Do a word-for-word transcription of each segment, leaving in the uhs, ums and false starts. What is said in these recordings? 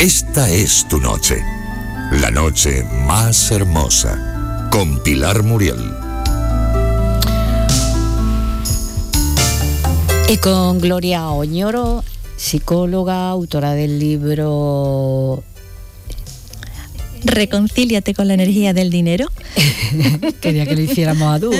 Esta es tu noche, la noche más hermosa, con Pilar Muriel. Y con Gloria Oñoro, psicóloga, autora del libro Reconcíliate con la energía del dinero. Quería que lo hiciéramos a dúo.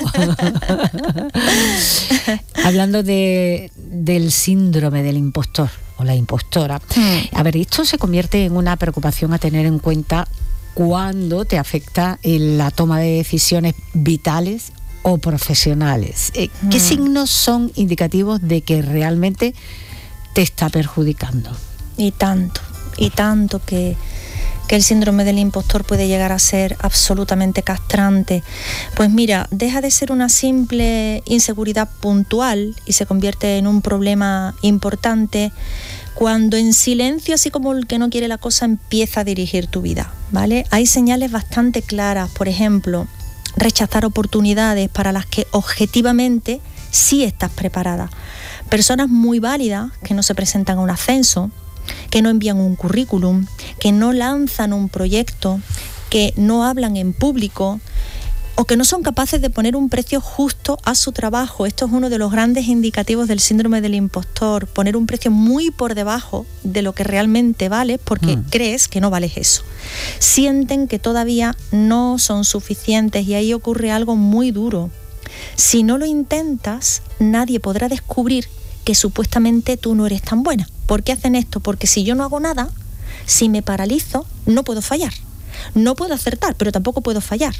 Hablando de, del síndrome del impostor o la impostora. Mm. A ver, esto se convierte en una preocupación a tener en cuenta cuando te afecta en la toma de decisiones vitales o profesionales. Eh, ¿Qué mm. signos son indicativos de que realmente te está perjudicando? Y tanto, y tanto que... que el síndrome del impostor puede llegar a ser absolutamente castrante. Pues mira, deja de ser una simple inseguridad puntual y se convierte en un problema importante cuando en silencio, así como el que no quiere la cosa, empieza a dirigir tu vida, ¿vale? Hay señales bastante claras, por ejemplo, rechazar oportunidades para las que objetivamente sí estás preparada. Personas muy válidas que no se presentan a un ascenso, que no envían un currículum, que no lanzan un proyecto, que no hablan en público o que no son capaces de poner un precio justo a su trabajo. Esto es uno de los grandes indicativos del síndrome del impostor, poner un precio muy por debajo de lo que realmente vales porque mm. crees que no vales eso. Sienten que todavía no son suficientes y ahí ocurre algo muy duro. Si no lo intentas, nadie podrá descubrir que supuestamente tú no eres tan buena. ¿Por qué hacen esto? Porque si yo no hago nada, si me paralizo, no puedo fallar. No puedo acertar, pero tampoco puedo fallar.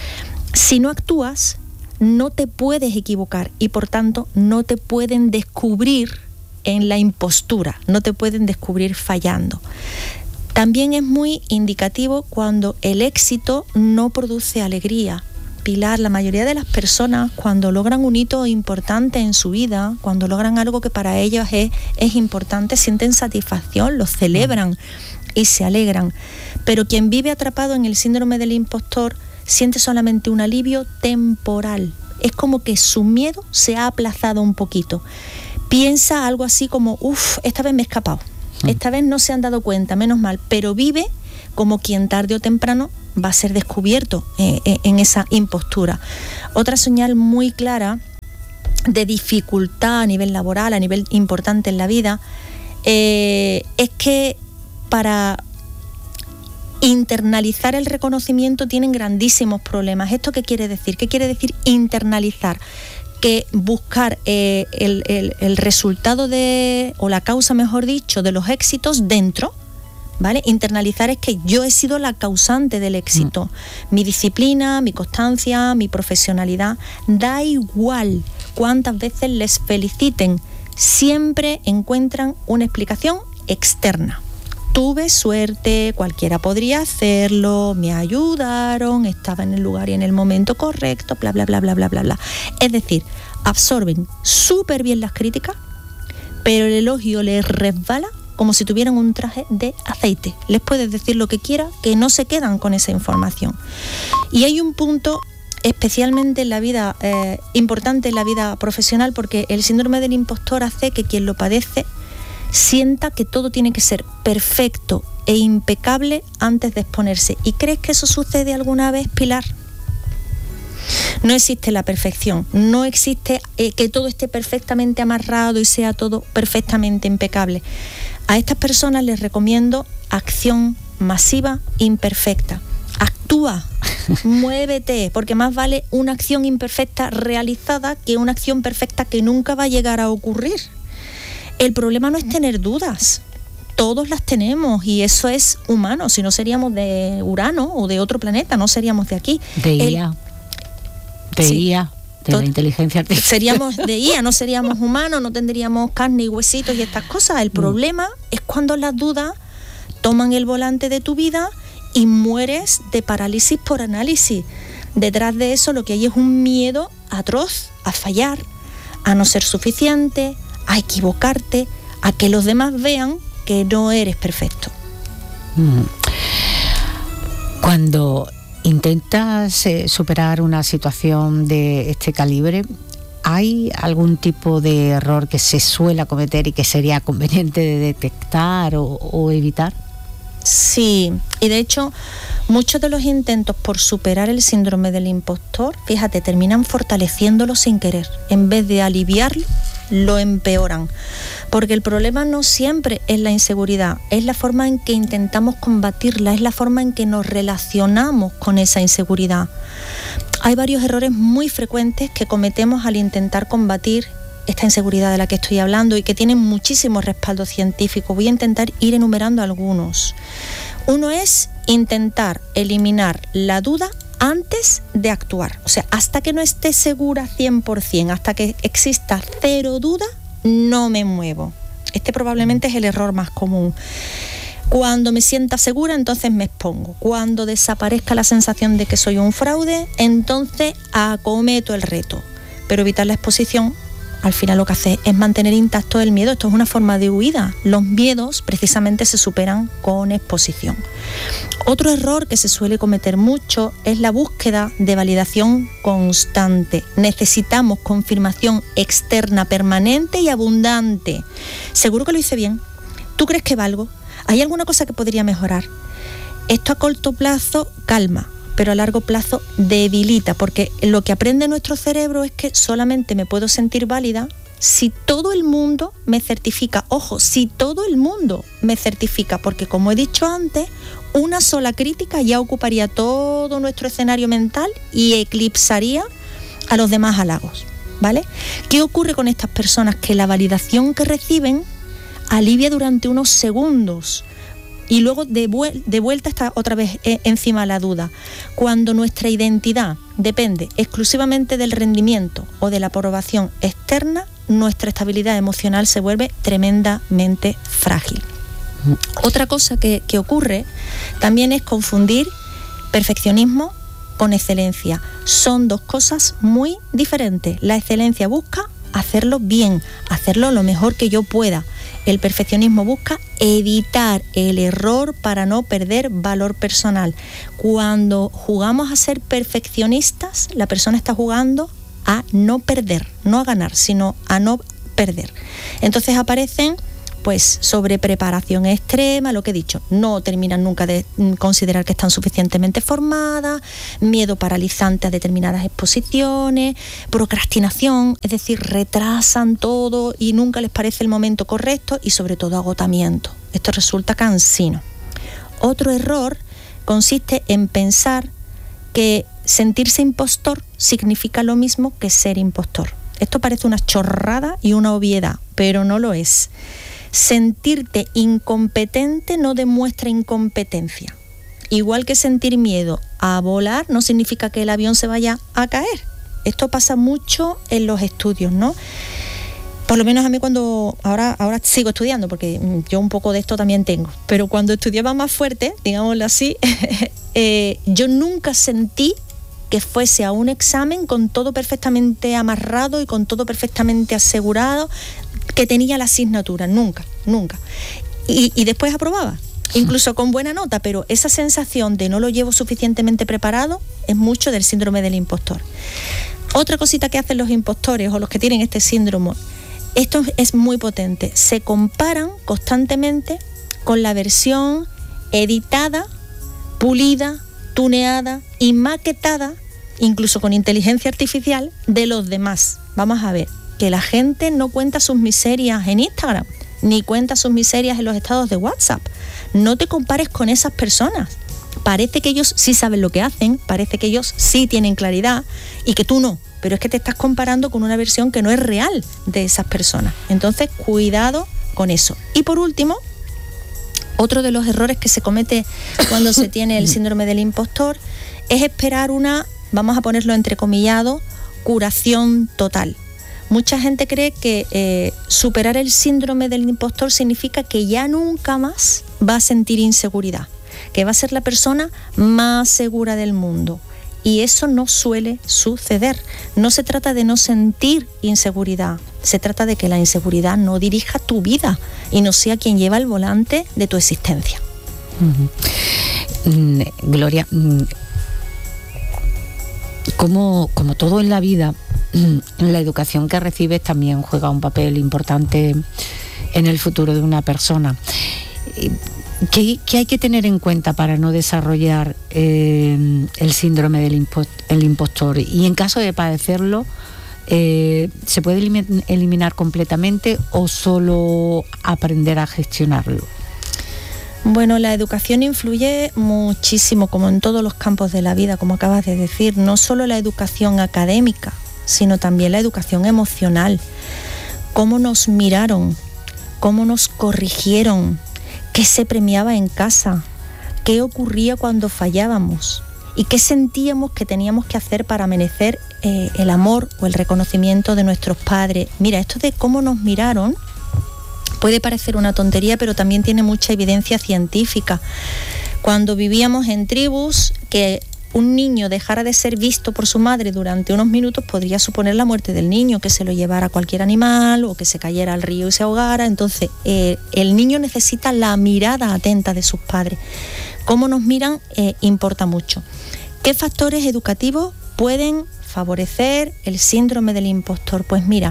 Si no actúas, no te puedes equivocar y por tanto no te pueden descubrir en la impostura, no te pueden descubrir fallando. También es muy indicativo cuando el éxito no produce alegría. Pilar, la mayoría de las personas cuando logran un hito importante en su vida, cuando logran algo que para ellos es, es importante, sienten satisfacción, lo celebran y se alegran. Pero quien vive atrapado en el síndrome del impostor siente solamente un alivio temporal. Es como que su miedo se ha aplazado un poquito. Piensa algo así como, uff, esta vez me he escapado, esta vez no se han dado cuenta, menos mal, pero vive como quien tarde o temprano va a ser descubierto eh, eh, en esa impostura. Otra señal muy clara de dificultad a nivel laboral, a nivel importante en la vida, eh, es que para internalizar el reconocimiento tienen grandísimos problemas. ¿Esto qué quiere decir? ¿Qué quiere decir internalizar? Que buscar eh, el, el, el resultado de, o la causa, mejor dicho, de los éxitos dentro, ¿vale? Internalizar es que yo he sido la causante del éxito. Mm. Mi disciplina, mi constancia, mi profesionalidad, da igual cuántas veces les feliciten, siempre encuentran una explicación externa. Tuve suerte, cualquiera podría hacerlo, me ayudaron, estaba en el lugar y en el momento correcto, bla, bla, bla, bla, bla, bla, bla. Es decir, absorben súper bien las críticas, pero el elogio les resbala como si tuvieran un traje de aceite. Les puedes decir lo que quieras, que no se quedan con esa información. Y hay un punto especialmente en la vida, eh, importante en la vida profesional, porque el síndrome del impostor hace que quien lo padece sienta que todo tiene que ser perfecto e impecable antes de exponerse. ¿Y crees que eso sucede alguna vez, Pilar? No existe la perfección, no existe eh, que todo esté perfectamente amarrado y sea todo perfectamente impecable. A estas personas les recomiendo acción masiva imperfecta. Actúa, muévete, porque más vale una acción imperfecta realizada que una acción perfecta que nunca va a llegar a ocurrir. El problema no es tener dudas, todos las tenemos y eso es humano, si no seríamos de Urano o de otro planeta, no seríamos de aquí. De I A, El, de sí, I A, de to- la inteligencia artificial. Seríamos de I A, no seríamos humanos, no tendríamos carne y huesitos y estas cosas. El problema mm. es cuando las dudas toman el volante de tu vida y mueres de parálisis por análisis. Detrás de eso lo que hay es un miedo atroz a fallar, a no ser suficiente, a equivocarte, a que los demás vean que no eres perfecto. Cuando intentas eh, superar una situación de este calibre, ¿hay algún tipo de error que se suele cometer y que sería conveniente de detectar o, o evitar? Sí, y de hecho muchos de los intentos por superar el síndrome del impostor, fíjate, terminan fortaleciéndolo sin querer. En vez de aliviarlo, lo empeoran. Porque el problema no siempre es la inseguridad, es la forma en que intentamos combatirla, es la forma en que nos relacionamos con esa inseguridad. Hay varios errores muy frecuentes que cometemos al intentar combatir esta inseguridad de la que estoy hablando y que tienen muchísimo respaldo científico. Voy a intentar ir enumerando algunos. Uno es intentar eliminar la duda antes de actuar. O sea, hasta que no esté segura cien por ciento, hasta que exista cero duda, no me muevo. Este probablemente es el error más común. Cuando me sienta segura, entonces me expongo. Cuando desaparezca la sensación de que soy un fraude, entonces acometo el reto. Pero evitar la exposición, al final lo que hace es mantener intacto el miedo. Esto es una forma de huida. Los miedos precisamente se superan con exposición. Otro error que se suele cometer mucho es la búsqueda de validación constante. Necesitamos confirmación externa permanente y abundante. ¿Seguro que lo hice bien? ¿Tú crees que valgo? ¿Hay alguna cosa que podría mejorar? Esto a corto plazo calma, pero a largo plazo debilita, porque lo que aprende nuestro cerebro es que solamente me puedo sentir válida si todo el mundo me certifica. Ojo, si todo el mundo me certifica, porque como he dicho antes, una sola crítica ya ocuparía todo nuestro escenario mental y eclipsaría a los demás halagos, ¿vale? ¿Qué ocurre con estas personas? Que la validación que reciben alivia durante unos segundos y luego de, vuel- de vuelta está otra vez eh, encima la duda. Cuando nuestra identidad depende exclusivamente del rendimiento o de la aprobación externa, nuestra estabilidad emocional se vuelve tremendamente frágil. Otra cosa que, que ocurre también es confundir perfeccionismo con excelencia. Son dos cosas muy diferentes. La excelencia busca hacerlo bien, hacerlo lo mejor que yo pueda. El perfeccionismo busca evitar el error para no perder valor personal. Cuando jugamos a ser perfeccionistas, la persona está jugando a no perder, no a ganar, sino a no perder. Entonces aparecen pues sobre preparación extrema, lo que he dicho, no terminan nunca de considerar que están suficientemente formadas, miedo paralizante a determinadas exposiciones, procrastinación, es decir, retrasan todo y nunca les parece el momento correcto, y sobre todo agotamiento. Esto resulta cansino. Otro error consiste en pensar que sentirse impostor significa lo mismo que ser impostor. Esto parece una chorrada y una obviedad, pero no lo es. Sentirte incompetente no demuestra incompetencia. Igual que sentir miedo a volar no significa que el avión se vaya a caer. Esto pasa mucho en los estudios, ¿no? Por lo menos a mí cuando, ahora, ahora sigo estudiando, porque yo un poco de esto también tengo, pero cuando estudiaba más fuerte, digámoslo así, eh, yo nunca sentí que fuese a un examen con todo perfectamente amarrado y con todo perfectamente asegurado, que tenía la asignatura, nunca, nunca. Y, y después aprobaba, incluso con buena nota, pero esa sensación de no lo llevo suficientemente preparado es mucho del síndrome del impostor. Otra cosita que hacen los impostores o los que tienen este síndrome, esto es muy potente, se comparan constantemente con la versión editada, pulida, tuneada y maquetada, incluso con inteligencia artificial, de los demás. Vamos a ver, que la gente no cuenta sus miserias en Instagram, ni cuenta sus miserias en los estados de WhatsApp. No te compares con esas personas. Parece que ellos sí saben lo que hacen, parece que ellos sí tienen claridad y que tú no, pero es que te estás comparando con una versión que no es real de esas personas. Entonces, cuidado con eso. Y por último, otro de los errores que se comete cuando se tiene el síndrome del impostor es esperar una, vamos a ponerlo entrecomillado, curación total. Mucha gente cree que eh, superar el síndrome del impostor significa que ya nunca más va a sentir inseguridad, que va a ser la persona más segura del mundo. Y eso no suele suceder. No se trata de no sentir inseguridad, se trata de que la inseguridad no dirija tu vida y no sea quien lleva el volante de tu existencia. Uh-huh. Gloria, como, como todo en la vida, la educación que recibes también juega un papel importante en el futuro de una persona. ¿Qué, qué hay que tener en cuenta para no desarrollar eh, el síndrome del impo- el impostor? Y en caso de padecerlo, eh, ¿se puede elim- eliminar completamente o solo aprender a gestionarlo? Bueno, la educación influye muchísimo, como en todos los campos de la vida, como acabas de decir, no solo la educación académica, sino también la educación emocional. Cómo nos miraron, cómo nos corrigieron, qué se premiaba en casa, qué ocurría cuando fallábamos y qué sentíamos que teníamos que hacer para merecer eh, el amor o el reconocimiento de nuestros padres. Mira, esto de cómo nos miraron puede parecer una tontería, pero también tiene mucha evidencia científica. Cuando vivíamos en tribus, que un niño dejara de ser visto por su madre durante unos minutos podría suponer la muerte del niño, que se lo llevara cualquier animal o que se cayera al río y se ahogara. Entonces, eh, el niño necesita la mirada atenta de sus padres. Cómo nos miran eh, importa mucho. ¿Qué factores educativos pueden favorecer el síndrome del impostor? Pues mira,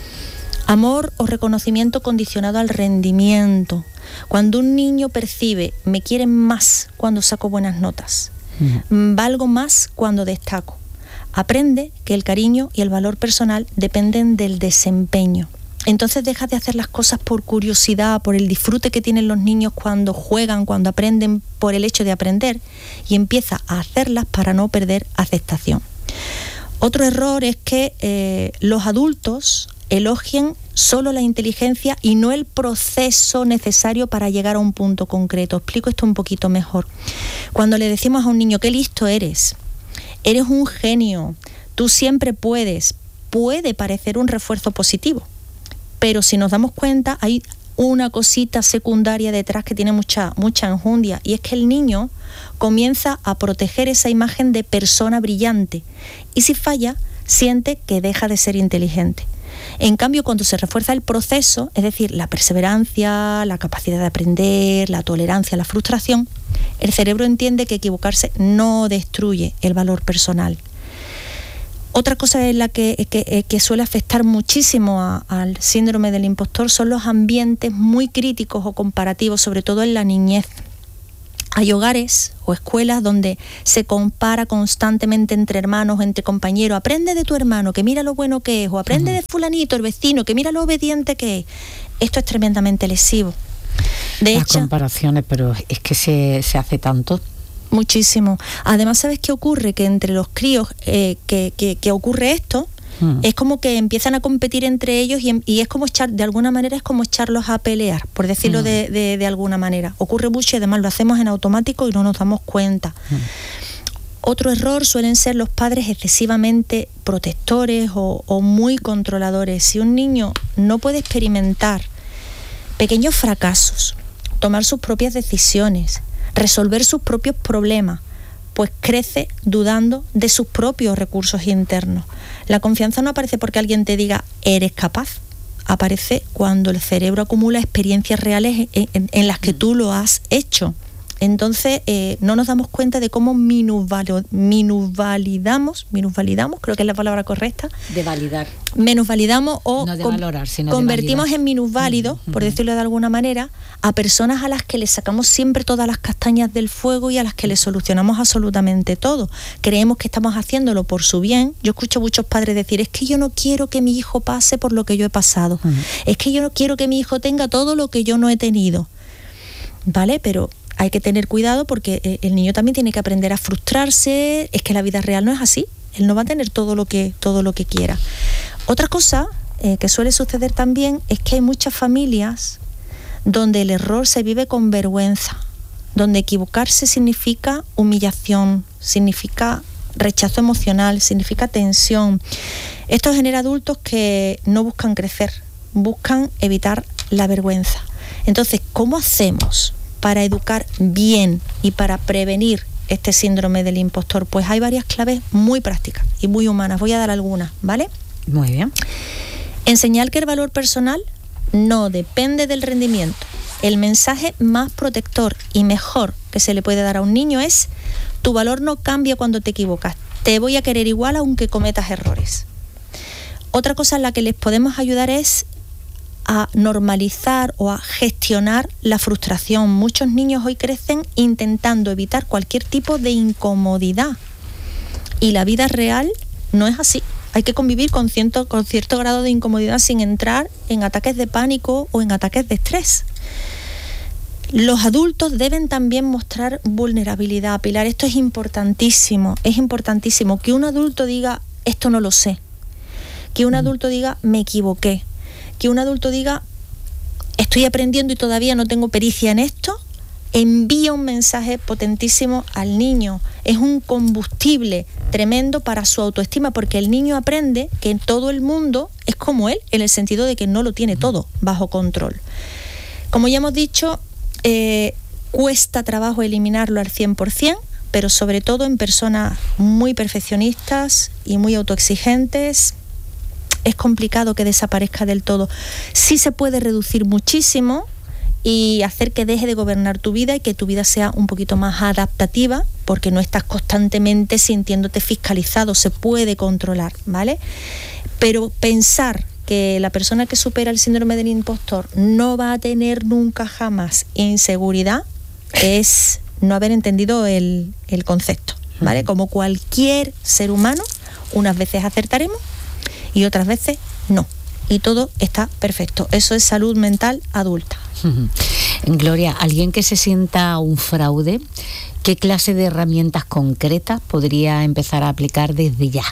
amor o reconocimiento condicionado al rendimiento. Cuando un niño percibe, me quieren más cuando saco buenas notas, uh-huh. valgo más cuando destaco, aprende que el cariño y el valor personal dependen del desempeño. Entonces deja de hacer las cosas por curiosidad, por el disfrute que tienen los niños cuando juegan, cuando aprenden por el hecho de aprender, y empieza a hacerlas para no perder aceptación. Otro error es que eh, los adultos elogien solo la inteligencia y no el proceso necesario para llegar a un punto concreto. Explico esto un poquito mejor. Cuando le decimos a un niño, qué listo eres, eres un genio, tú siempre puedes, puede parecer un refuerzo positivo, pero si nos damos cuenta hay una cosita secundaria detrás que tiene mucha, mucha enjundia, y es que el niño comienza a proteger esa imagen de persona brillante, y si falla, siente que deja de ser inteligente. En cambio, cuando se refuerza el proceso, es decir, la perseverancia, la capacidad de aprender, la tolerancia, la frustración, el cerebro entiende que equivocarse no destruye el valor personal. Otra cosa en la que, que, que suele afectar muchísimo a, al síndrome del impostor son los ambientes muy críticos o comparativos, sobre todo en la niñez. Hay hogares o escuelas donde se compara constantemente entre hermanos, entre compañeros. Aprende de tu hermano, que mira lo bueno que es, o aprende uh-huh. de fulanito, el vecino, que mira lo obediente que es. Esto es tremendamente lesivo. De Las hecho, comparaciones, pero es que se, se hace tanto. Muchísimo. Además, ¿sabes qué ocurre? Que entre los críos eh, que, que, que ocurre esto, hmm. es como que empiezan a competir entre ellos y, y es como echar, de alguna manera es como echarlos a pelear, por decirlo hmm. de, de, de alguna manera. Ocurre mucho y además lo hacemos en automático y no nos damos cuenta. Hmm. Otro error suelen ser los padres excesivamente protectores o, o muy controladores. Si un niño no puede experimentar pequeños fracasos, tomar sus propias decisiones, resolver sus propios problemas, pues crece dudando de sus propios recursos internos. La confianza no aparece porque alguien te diga eres capaz, aparece cuando el cerebro acumula experiencias reales en, en, en las que tú lo has hecho. Entonces eh, no nos damos cuenta de cómo minusvalidamos, minusvalidamos, minusvalidamos, creo que es la palabra correcta. De validar. Menosvalidamos o no de valorar, sino convertimos de en minusválidos, uh-huh. por decirlo de alguna manera, a personas a las que les sacamos siempre todas las castañas del fuego y a las que les solucionamos absolutamente todo. Creemos que estamos haciéndolo por su bien. Yo escucho a muchos padres decir, es que yo no quiero que mi hijo pase por lo que yo he pasado. Uh-huh. Es que yo no quiero que mi hijo tenga todo lo que yo no he tenido. ¿Vale? Pero hay que tener cuidado porque el niño también tiene que aprender a frustrarse. Es que la vida real no es así. Él no va a tener todo lo que, todo lo que quiera. Otra cosa eh, que suele suceder también es que hay muchas familias donde el error se vive con vergüenza, donde equivocarse significa humillación, significa rechazo emocional, significa tensión. Esto genera adultos que no buscan crecer, buscan evitar la vergüenza. Entonces, ¿cómo hacemos para educar bien y para prevenir este síndrome del impostor? Pues hay varias claves muy prácticas y muy humanas. Voy a dar algunas, ¿vale? Muy bien. Enseñar que el valor personal no depende del rendimiento. El mensaje más protector y mejor que se le puede dar a un niño es: tu valor no cambia cuando te equivocas. Te voy a querer igual aunque cometas errores. Otra cosa en la que les podemos ayudar es a normalizar o a gestionar la frustración. Muchos niños hoy crecen intentando evitar cualquier tipo de incomodidad y la vida real no es así. Hay que convivir con cierto, con cierto grado de incomodidad sin entrar en ataques de pánico o en ataques de estrés. Los adultos deben también mostrar vulnerabilidad, Pilar. Esto es importantísimo, es importantísimo que un adulto diga, esto no lo sé. Que un adulto diga, me equivoqué. Que un adulto diga, estoy aprendiendo y todavía no tengo pericia en esto. Envía un mensaje potentísimo al niño. Es un combustible tremendo para su autoestima, porque el niño aprende que todo el mundo es como él, en el sentido de que no lo tiene todo bajo control. Como ya hemos dicho, eh, cuesta trabajo eliminarlo al cien por ciento, pero sobre todo en personas muy perfeccionistas y muy autoexigentes, es complicado que desaparezca del todo. Sí se puede reducir muchísimo y hacer que deje de gobernar tu vida y que tu vida sea un poquito más adaptativa, porque no estás constantemente sintiéndote fiscalizado, se puede controlar, ¿vale? Pero pensar que la persona que supera el síndrome del impostor no va a tener nunca jamás inseguridad es no haber entendido el, el concepto, ¿vale? Como cualquier ser humano, unas veces acertaremos y otras veces no. Y todo está perfecto. Eso es salud mental adulta. Gloria, alguien que se sienta un fraude, ¿qué clase de herramientas concretas podría empezar a aplicar desde ya?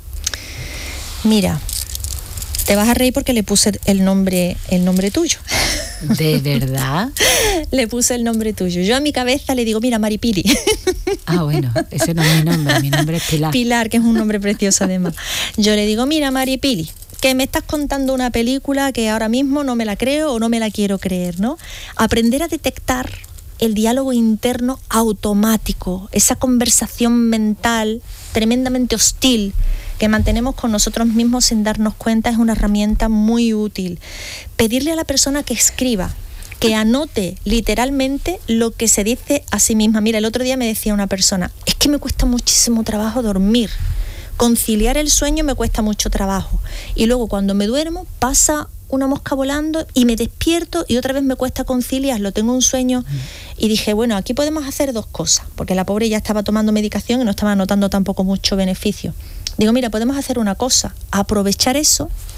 Mira, te vas a reír porque le puse el nombre, el nombre tuyo. ¿De verdad? Le puse el nombre tuyo. Yo a mi cabeza le digo, mira, Maripili. Ah, bueno, ese no es mi nombre, mi nombre es Pilar. Pilar, que es un nombre precioso además. Yo le digo, mira, Maripili, que me estás contando una película que ahora mismo no me la creo o no me la quiero creer, ¿no? Aprender a detectar el diálogo interno automático, esa conversación mental tremendamente hostil que mantenemos con nosotros mismos sin darnos cuenta, es una herramienta muy útil. Pedirle a la persona que escriba, que anote literalmente lo que se dice a sí misma. Mira, el otro día me decía una persona, es que me cuesta muchísimo trabajo dormir. Conciliar el sueño me cuesta mucho trabajo. Y luego cuando me duermo pasa una mosca volando y me despierto y otra vez me cuesta conciliarlo. Tengo un sueño. Y dije, bueno, aquí podemos hacer dos cosas, porque la pobre ya estaba tomando medicación y no estaba notando tampoco mucho beneficio. Digo, mira, podemos hacer una cosa, aprovechar eso